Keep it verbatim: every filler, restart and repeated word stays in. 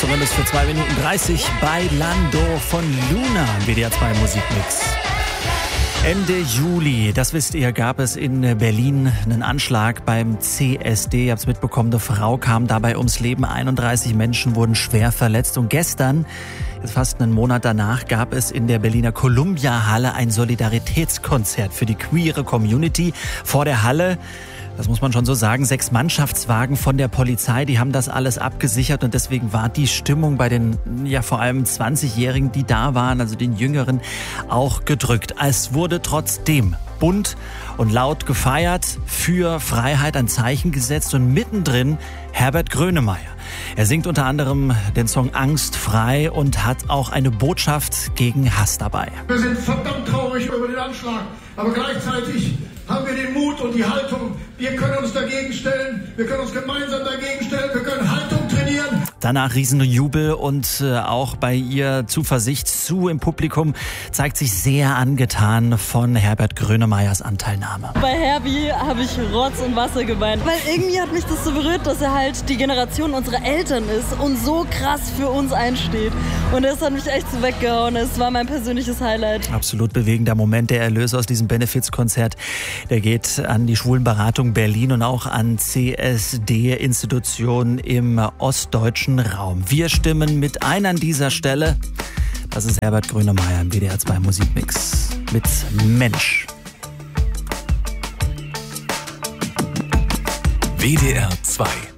und ist für zwei Minuten dreißig bei Lando von Luna im W D R zwei Musikmix. Ende Juli, das wisst ihr, gab es in Berlin einen Anschlag beim C S D. Ihr habt es mitbekommen, eine Frau kam dabei ums Leben. einunddreißig Menschen wurden schwer verletzt. Und gestern, jetzt fast einen Monat danach, gab es in der Berliner Columbia-Halle ein Solidaritätskonzert für die queere Community. Vor der Halle, das muss man schon so sagen, sechs Mannschaftswagen von der Polizei, die haben das alles abgesichert und deswegen war die Stimmung bei den, ja vor allem zwanzigjährigen, die da waren, also den Jüngeren, auch gedrückt. Es wurde trotzdem bunt und laut gefeiert, für Freiheit ein Zeichen gesetzt und mittendrin Herbert Grönemeyer. Er singt unter anderem den Song Angst frei und hat auch eine Botschaft gegen Hass dabei. Wir sind verdammt traurig über den Anschlag, aber gleichzeitig haben wir den Mut und die Haltung, wir können uns dagegen stellen, wir können uns gemeinsam dagegen stellen, wir können Haltung trainieren. Danach Riesenjubel und äh, auch bei ihr Zuversicht zu im Publikum zeigt sich sehr angetan von Herbert Grönemeyers Anteilnahme. Bei Herbie habe ich Rotz und Wasser geweint, weil irgendwie hat mich das so berührt, dass er halt die Generation unserer Eltern ist und so krass für uns einsteht. Und das hat mich echt so weggehauen. Es war mein persönliches Highlight. Absolut bewegender Moment. Der Erlös aus diesem Benefizkonzert, der geht an die Schwulenberatung Berlin und auch an C S D-Institutionen im ostdeutschen Raum. Wir stimmen mit ein an dieser Stelle. Das ist Herbert Grönemeyer im W D R zwei Musikmix mit Mensch. W D R zwei